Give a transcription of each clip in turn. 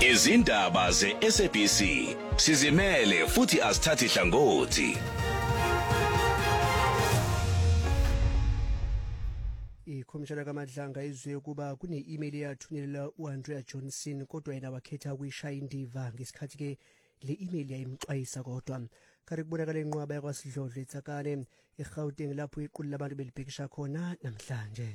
Izindaba ze-SABC sizimele futhi asithathi hlangothi. Ikhomishana kaMadlanga izwe ukuba kune-email eyathunyelelwa u-Andrea Johnson kodwa yena wakhetha ukuyishaya indiva ngesikhathi ke le email yayimxwayisa kodwa. Kanti kubonakala inqwaba yakwaSidlodlo eTsakane eGauteng lapho iqulu labantu belibhekisha khona namhlanje.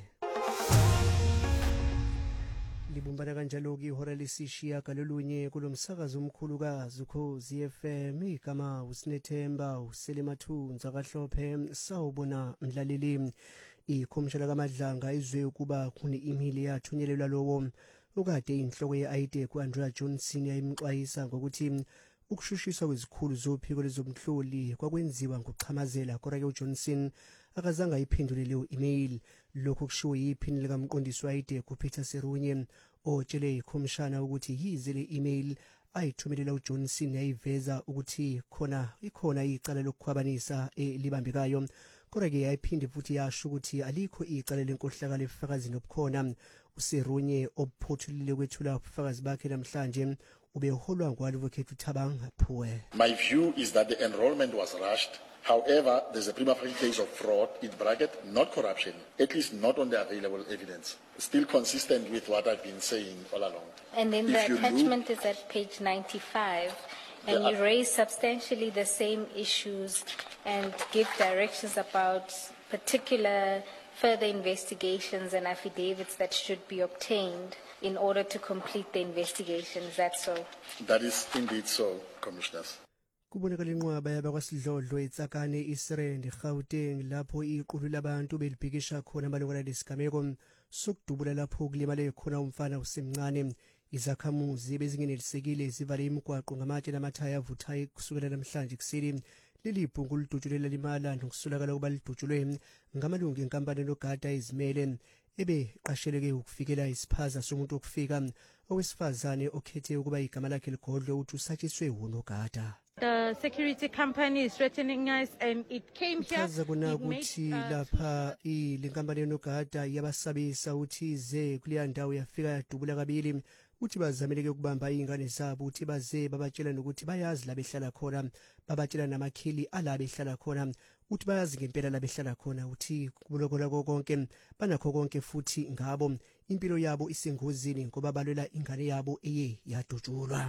Libumbana kanjalo-ke ihora lesishiyagalolunye kulo msakazo omkhulukazi Ukhozi FM igama uSinethemba uSelemathunzi akahlophe sawubona mlaleli. Ikhomishana kaMadlanga izwe ukuba kune-email eyathunyelelwa lowo okade inhloko ye-IDEC ku-Andrea Johnson yayimxwayisa ngokuthi ukushushiswa kwezikhulu zophiko lezomhloli kwakwenziwa ngokuchamazela kodwa-ke uJohnson akazange ayiphendule leyo email. Lokho kushiwo yiphini likamqondisi we-IDEC uPeter Serunye otshele ikhomishana ukuthi yize le email ayithumelela uJohnson yayiveza ukuthi ikhona icala lokukhwabanisa libambekayo kodwa-ke yayiphinde futhi yasho ukuthi alikho icala lenkohlakalo ebufakazini obukhona. uSerunye obuphothulile kwethula ubufakazi bakhe namhlanje ubeholwa ngu-Advocate uThabang Phuwe. My view is that the enrollment was rushed. However, there's a prima facie case of fraud, in bracket, not corruption, at least not on the available evidence. Still consistent with what I've been saying all along. And then the attachment is at page 95, and you raise substantially the same issues and give directions about particular further investigations and affidavits that should be obtained in order to complete the investigation. Is that so? That is indeed so, Commissioners. Kubonakala inqwaba yabakwaSidlodlo eTsakane Israel eGauteng lapho iqulu labantu belibhikisha khona malungana lesigameko sokudubula lapho kulimale khona umfana usemncane. Izakhamuzi bezingenelisekile zivale imigwaqo ngamatshe namathaya avuthayo kusukela namhlanje kuseni. Leli bhungu lidutshulela limala nokusolakala kuba lidutshulwe ngamalungu enkampani enogada izimele ebeqasheleke ukufikela isiphaza somuntu okufika owesifazane okhethe ukuba igama lakhe ligodlwe uthi usatshiswe unogada. The security company is threatening us and it came here. Chaza kona ukuthi lapha le nkampani enogada yabasabisa uthi ize kuleya ndawo yafika yadubula kabili uthi bazameleke ukubamba ingane zabo uthi baze babatshela nokuthi bayazi la behlala khona babatshela namakhili ala behlala khona uthi bayazi ngempela la behlala khona uthi kulokola konke banakho konke futhi ngabo impilo yabo isengozini ngoba balwela ingane yabo eye yadutshulwa.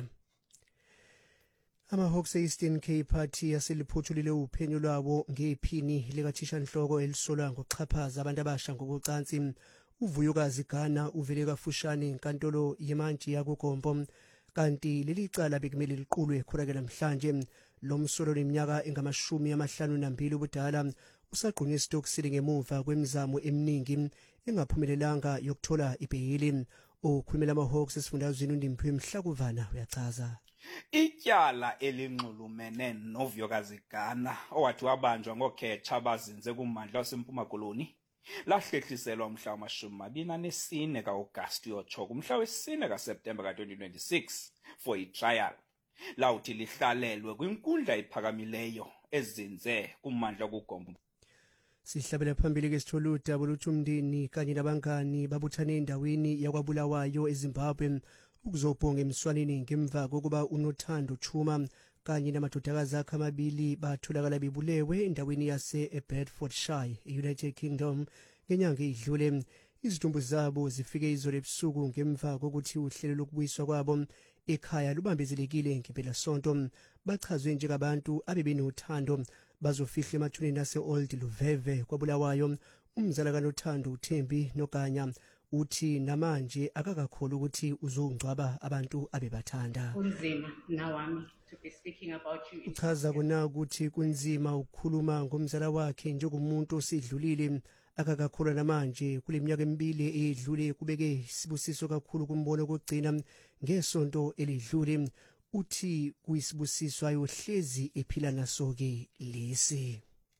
Ama-Hawks e-Eastern Cape Party yaseliphothulile uphenyo lwabo ngephini likathishanhloko elisolwa ngokuxhaphaza abantu abasha ngokucansi. Uvuyokazi Ghana uvele kafushane inkantolo yemantshi yakuGompo kanti leli cala bekumele liqulwe khona ke namhlanje. Lo msolo leminyaka engamashumi ubudala usagqunywe esitokisini ngemuva kwemizamo eminingi engaphumelelanga yokuthola ibheyili. Okhulumela ama-Hawks esifundazweni uNdimphiwe Mhlakuvana uyachaza. Ityala elinxulumene novuyokazi Ghana owathi wabanjwa ngokhetha abazinze kummandla waseMpuma Koloni lahlehliselwa umhla wama-24 ka-Agasti yotsho kumhla wesine kaSeptemba ka-2026 for itrial. Lawuthi lihlalelwe kwinkundla ephakamileyo ezinze kummandla kuGompo. Sihlabela phambili ke sithola udaba luthi umndeni kanye nabangani babuthane endaweni yakwaBulawayo eZimbabwe ukuzobhonga emswaneni ngemva kokuba uNothando Chuma kanye namadodakazi akhe amabili batholakala bebulewe endaweni yase-Bedfordshire e-United Kingdom ngenyanga edlule. Izitumbu zabo zifike izolo ebusuku ngemva kokuthi uhlelo lokubuyiswa kwabo ekhaya lubambezelekile ngempelasonto. Bachazwe njengabantu abebenothando bazofihla emathuneni ase-Old Luveve kwaBulawayo. Umzala kaNothando uThembi Noganya uthi namanje akakakholwa ukuthi uzongcwaba abantu abebathanda. Kunzima nawami to be speaking about you. Uchaza kona ukuthi kunzima ukukhuluma ngomzala wakhe njengomuntu osidlulile akakakholwa namanje kule minyaka emibili edlule kubeke isibusiso kakhulu kumbono kokugcina ngesonto elidlule. Uthi kuyisibusiso ayohlezi ephila naso-ke lesi.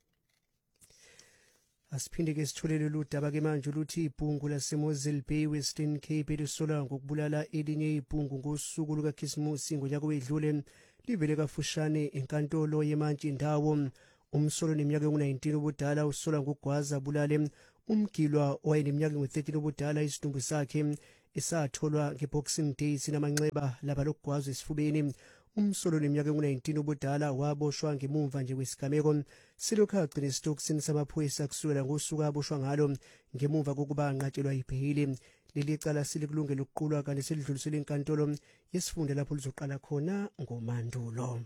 Asiphinde ke sitholele ludaba ke manje luthi ibhungu laseMosile Bay Western Cape elisolwa ngokubulala elinye ibhungu ngosuku lukaKhisimusi ngonyaka owedlule livele kafushane enkantolo yemantshi indawo. Umsolo neminyaka engu-19 ubudala usolwa ngokugwaza bulale umgilwa owayeneminyaka engu-13 ubudala isidumbu sakhe esatholwa ngeBoxing Day sinamanxeba laba lokugwazwa esifubeni. Umsolo neminyaka engu-19 ubudala waboshwa ngemuva nje kwesigameko silokhu agcina esitokisini samaphoyisa kusukela ngosuku aboshwa ngalo ngemuva kokuba anqatshelwa ibheyili. Leli cala silikulungela ukuqulwa kanti selidluliselwe enkantolo yesifunda lapho lizoqala khona ngoMandulo.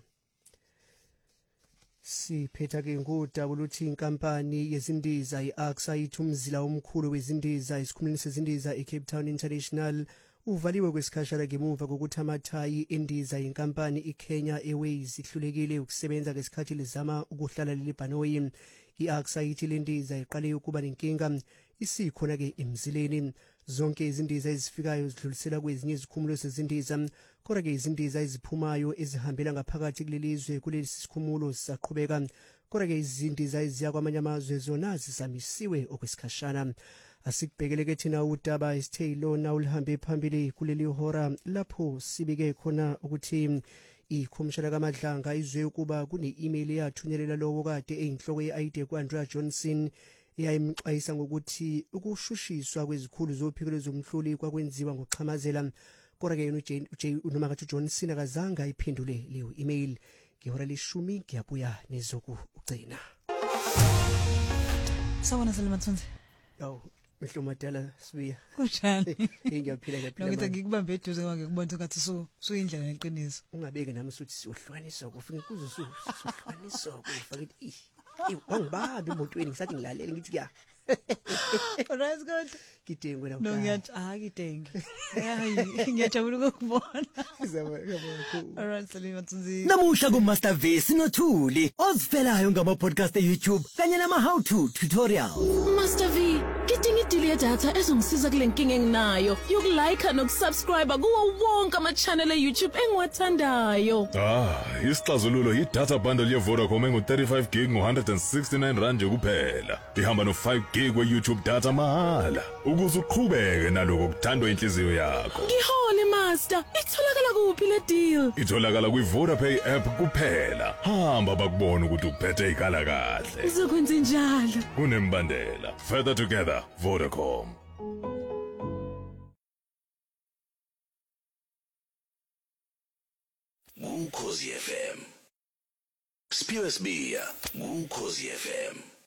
Siphetha ke ngodaba oluthi inkampani yezindiza i-AXA ithi umzila omkhulu wezindiza esikhumulweni sezindiza eCape Town International uvaliwe kwesikhashana ngemuva kokuthi amathayi endiza inkampani iKenya Airways ihlulekile ukusebenza ngesikhathi lizama ukuhlala leLibhanoyi. I-AXA ithi le ndiza iqale ukuba nenkinga isikhona ke emzileni. Zonke izindiza ezifikayo zidlulisela kwezinye izikhumulo zezindiza, kodwa ke izindiza eziphumayo ezihambela ngaphakathi kulelizwe kulesi sikhumulo zisaqhubeka, kodwa ke izindiza eziya kwamanye amazwe zona zisamisiwe okwesikhashana. Asikubhekeleke thina udaba isithe ilona ulihambe phambili kuleli hora lapho sibike khona ukuthi ikhomishana kaMadlanga izwe ukuba kune-email yathunyelelwa lowo kade eyinhloko ye-ID ku-Andrea Johnson eyayimxwayisa ngokuthi ukushushiswa kwezikhulu zophiko zomhloli kwakwenziwa ngokuxhamazela, kodwa ke noma kathi uJohnson akazange ayiphendule leyo email. Ngehora leshumi ngiyabuya nezokugcina. Sawona Selimathunzi. Yaw mehlo madala sibuya. Kunjani? Ngiyaphila. Nokuthi ngikubambe eduze kwake kubona ukuthi suyindlela neqiniso. Ungabeke nami sokuthi siyohlukaniswa kufika kuzo sohlukaniswa kufaka wangibabi emotweni ngisathi ngilalela ngithi ya. Alright good. Kidenge wena. No ngiyathi kidenge. Hayi ngiyajabula ukubona. Alright Selimathunzi. Namuhla ku Master V sinothuli ozifelayo ngama podcast eYouTube kanye nama how to tutorials. Master V, ngidinga idili yedatha ezongisiza kule nkinga enginayo yokulike nokusubscribe kuwo wonke ama channel eYouTube engiwathandayo. Isixazululo yi-data bundle ye-Vodacom engu-35 gig ngo-169 rand nje kuphela. Ihamba no-5 gig we-YouTube data mahala ukuze uqhubeke naloko kuthandwa inhliziyo yakho. Ngihole Master, itholakala kuphi le deal? Itholakala kwi-Vodapay app kuphela. Hamba bakubona ukuthi uphethe ikhala kahle. Ngizokwenza njalo. Kunembandela. Further together, Vodacom. Ukhozi FM. Spirit Beer, Ukhozi FM.